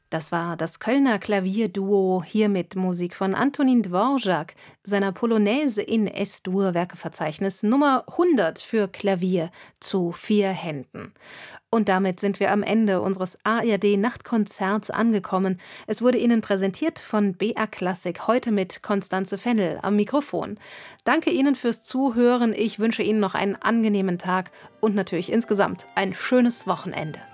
Das war das Kölner Klavierduo, hier mit Musik von Antonin Dvorak, seiner Polonaise in S-Dur-Werkeverzeichnis Nummer 100 für Klavier zu 4 Händen. Und damit sind wir am Ende unseres ARD-Nachtkonzerts angekommen. Es wurde Ihnen präsentiert von BR Klassik, heute mit Constanze Fennel am Mikrofon. Danke Ihnen fürs Zuhören. Ich wünsche Ihnen noch einen angenehmen Tag und natürlich insgesamt ein schönes Wochenende.